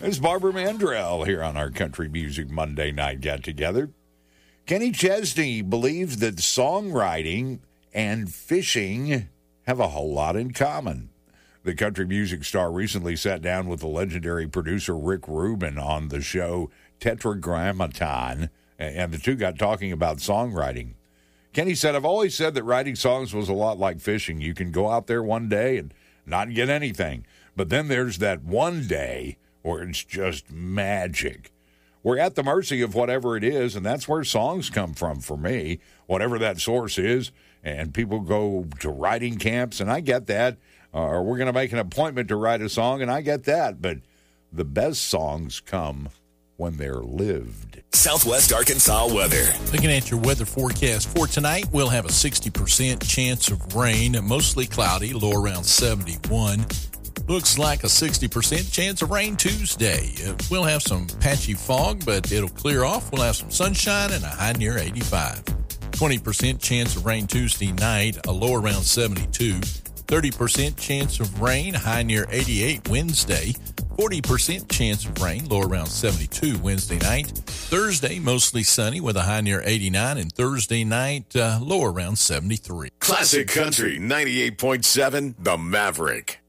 It's Barbara Mandrell here on our Country Music Monday Night Get-Together. Kenny Chesney believes that songwriting and fishing have a whole lot in common. The country music star recently sat down with the legendary producer Rick Rubin on the show Tetragrammaton, and the two got talking about songwriting. Kenny said, I've always said that writing songs was a lot like fishing. You can go out there one day and not get anything, but then there's that one day where it's just magic. We're at the mercy of whatever it is, and that's where songs come from for me, whatever that source is. And people go to writing camps, and I get that. Or we're going to make an appointment to write a song, and I get that. But the best songs come when they're lived. Southwest Arkansas weather. Looking at your weather forecast for tonight, we'll have a 60% chance of rain, mostly cloudy, low around 71. Looks like a 60% chance of rain Tuesday. We'll have some patchy fog, but it'll clear off. We'll have some sunshine and a high near 85. 20% chance of rain Tuesday night, a low around 72. 30% chance of rain, high near 88 Wednesday. 40% chance of rain, low around 72 Wednesday night. Thursday, mostly sunny with a high near 89. And Thursday night, low around 73. Classic Country 98.7, The Maverick.